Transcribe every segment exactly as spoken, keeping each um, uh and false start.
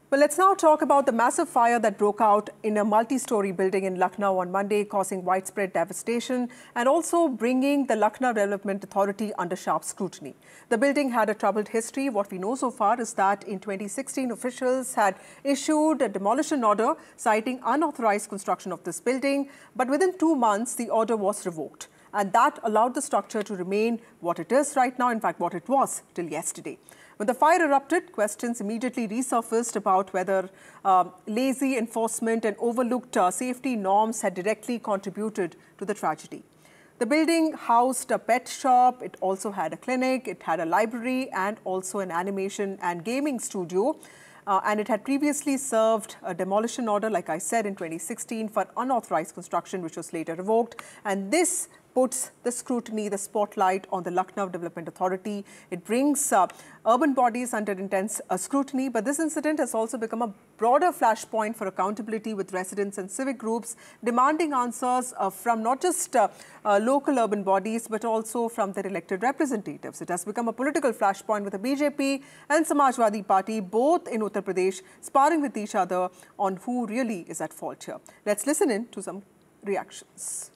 Well, let's now talk about the massive fire that broke out in a multi-story building in Lucknow on Monday, causing widespread devastation and also bringing the Lucknow Development Authority under sharp scrutiny. The building had a troubled history. What we know so far is that in twenty sixteen, officials had issued a demolition order citing unauthorized construction of this building. But within two months, the order was revoked. And that allowed the structure to remain what it is right now, in fact, what it was till yesterday. When the fire erupted, questions immediately resurfaced about whether uh, lazy enforcement and overlooked uh, safety norms had directly contributed to the tragedy. The building housed a pet shop, it also had a clinic, it had a library and also an animation and gaming studio. Uh, and it had previously served a demolition order, like I said, in twenty sixteen for unauthorized construction, which was later revoked. And this puts the scrutiny, the spotlight on the Lucknow Development Authority. It brings uh, urban bodies under intense uh, scrutiny. But this incident has also become a broader flashpoint for accountability, with residents and civic groups demanding answers uh, from not just uh, uh, local urban bodies, but also from their elected representatives. It has become a political flashpoint, with the B J P and Samajwadi Party both in Uttar Pradesh sparring with each other on who really is at fault here. Let's listen in to some reactions.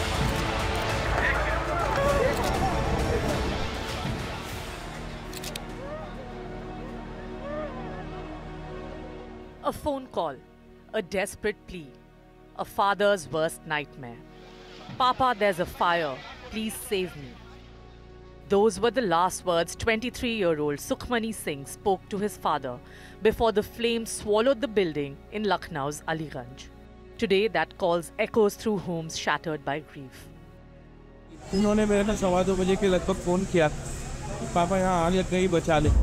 A phone call, a desperate plea, a father's worst nightmare. Papa, there's a fire. Please save me. Those were the last words twenty-three-year-old Sukhmani Singh spoke to his father before the flames swallowed the building in Lucknow's Aliganj. Today, that calls echoes through homes shattered by grief. उन्होंने मेरे को सवा दो बजे के लगभग phone किया, पापा यहाँ आ गए, कहीं बचा ले.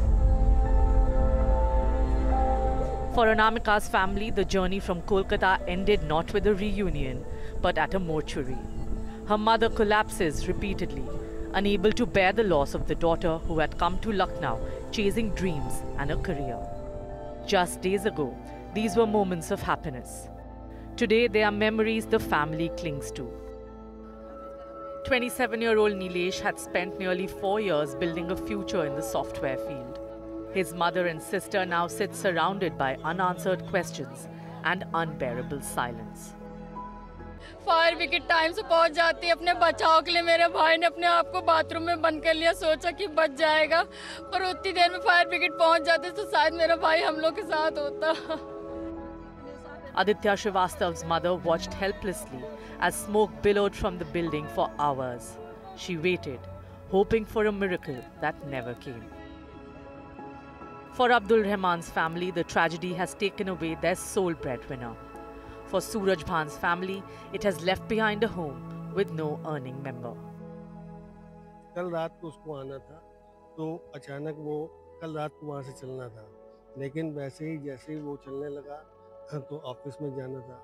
For Anamika's family, the journey from Kolkata ended not with a reunion, but at a mortuary. Her mother collapses repeatedly, unable to bear the loss of the daughter who had come to Lucknow chasing dreams and a career. Just days ago, these were moments of happiness. Today, they are memories the family clings to. twenty-seven-year-old Nilesh had spent nearly four years building a future in the software field. His mother and sister now sit surrounded by unanswered questions and unbearable silence. Fire brigade time से पहुंच जाती है अपने बचाव के लिए. मेरे भाई ने अपने आप को बाथरूम में बंद कर लिया, सोचा कि बच जाएगा, पर उतनी देर में फायर ब्रिगेड पहुंच जाते तो शायद मेरा भाई हम लोग के साथ होता. Aditya Srivastav's mother watched helplessly as smoke billowed from the building for hours. She waited, hoping for a miracle that never came. For Abdul Rahman's family, the tragedy has taken away their sole breadwinner. For Suraj Bhan's family, it has left behind a home with no earning member. कल रात को उसको आना था, तो अचानक वो कल रात को वहाँ से चलना था, लेकिन वैसे ही जैसे ही वो चलने लगा तो ऑफिस में जाना था,